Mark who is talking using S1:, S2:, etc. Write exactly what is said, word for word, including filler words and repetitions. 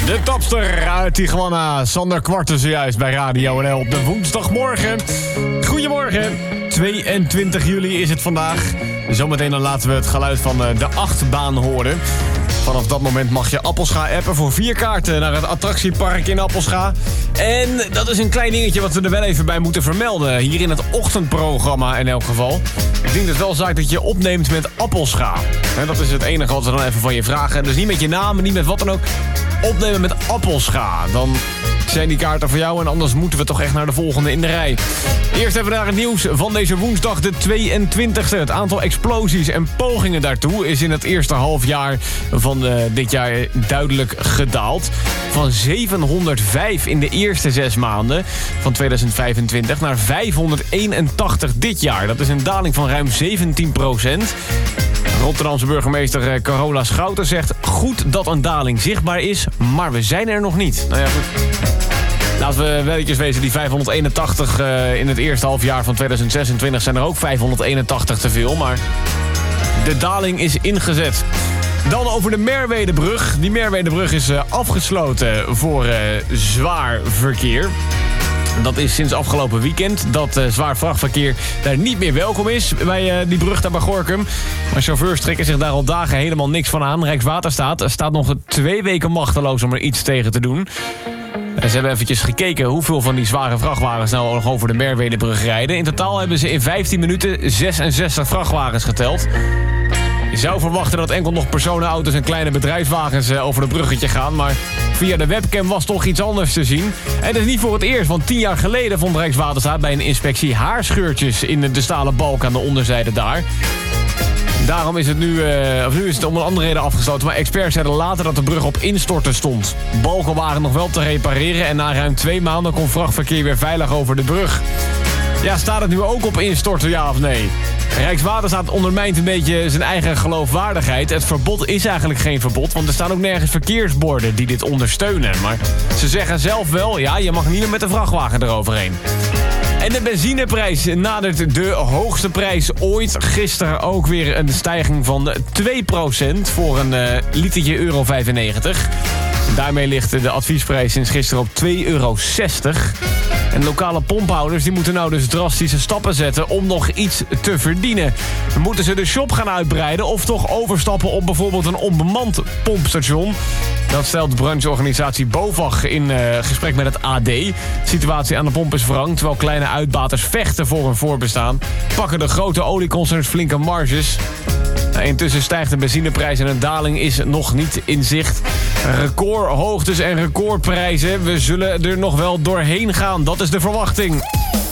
S1: De topster uit Tijuana, Sander Kwarten zojuist bij Radio N L op de woensdagmorgen. Goedemorgen, tweeëntwintig juli is het vandaag. Zometeen dan laten we het geluid van de achtbaan horen. Vanaf dat moment mag je Appelscha appen voor vier kaarten naar het attractiepark in Appelscha. En dat is een klein dingetje wat we er wel even bij moeten vermelden. Hier in het ochtendprogramma in elk geval. Ik denk dat het wel zaak dat je opneemt met Appelscha. He, dat is het enige wat we dan even van je vragen. Dus niet met je naam, niet met wat dan ook. Opnemen met Appelscha. Dan zijn die kaarten voor jou en anders moeten we toch echt naar de volgende in de rij. Eerst even naar het nieuws van deze woensdag, de tweeëntwintigste. Het aantal explosies en pogingen daartoe is in het eerste halfjaar van uh, dit jaar duidelijk gedaald. Van zevenhonderdvijf in de eerste zes maanden van tweeduizend vijfentwintig naar vijfhonderdeenentachtig dit jaar. Dat is een daling van ruim zeventien procent. Rotterdamse burgemeester Carola Schouten zegt: goed dat een daling zichtbaar is, maar we zijn er nog niet. Nou ja, goed. Laten we wel eventjes wezen, die vijfhonderdeenentachtig uh, in het eerste halfjaar van tweeduizend zesentwintig zijn er ook vijfhonderdeenentachtig te veel, maar de daling is ingezet. Dan over de Merwedebrug. Die Merwedebrug is uh, afgesloten voor uh, zwaar verkeer. Dat is sinds afgelopen weekend dat uh, zwaar vrachtverkeer daar niet meer welkom is bij uh, die brug daar bij Gorinchem. Maar chauffeurs trekken zich daar al dagen helemaal niks van aan. Rijkswaterstaat staat nog twee weken machteloos om er iets tegen te doen. En ze hebben eventjes gekeken hoeveel van die zware vrachtwagens nou nog over de Merwedebrug rijden. In totaal hebben ze in vijftien minuten zesenzestig vrachtwagens geteld. Je zou verwachten dat enkel nog personenauto's en kleine bedrijfswagens uh, over het bruggetje gaan, maar via de webcam was toch iets anders te zien. En dat is niet voor het eerst, want tien jaar geleden vond Rijkswaterstaat bij een inspectie haarscheurtjes in de stalen balk aan de onderzijde daar. Daarom is het nu, uh, of nu is het om een andere reden afgesloten, maar experts zeiden later dat de brug op instorten stond. Balken waren nog wel te repareren en na ruim twee maanden kon vrachtverkeer weer veilig over de brug. Ja, staat het nu ook op instorten, ja of nee? Rijkswaterstaat ondermijnt een beetje zijn eigen geloofwaardigheid. Het verbod is eigenlijk geen verbod, want er staan ook nergens verkeersborden die dit ondersteunen. Maar ze zeggen zelf wel, ja, je mag niet meer met de vrachtwagen eroverheen. En de benzineprijs nadert de hoogste prijs ooit. Gisteren ook weer een stijging van twee procent voor een uh, litertje euro vijfennegentig. Daarmee ligt de adviesprijs sinds gisteren op twee euro zestig. En lokale pomphouders die moeten nou dus drastische stappen zetten om nog iets te verdienen. Moeten ze de shop gaan uitbreiden of toch overstappen op bijvoorbeeld een onbemand pompstation? Dat stelt de brancheorganisatie BOVAG in uh, gesprek met het A D. De situatie aan de pomp is wrang, terwijl kleine uitbaters vechten voor hun voorbestaan. Pakken de grote olieconcerns flinke marges. Nou, intussen stijgt de benzineprijs en een daling is nog niet in zicht. Recordhoogtes en recordprijzen. We zullen er nog wel doorheen gaan, dat is de verwachting.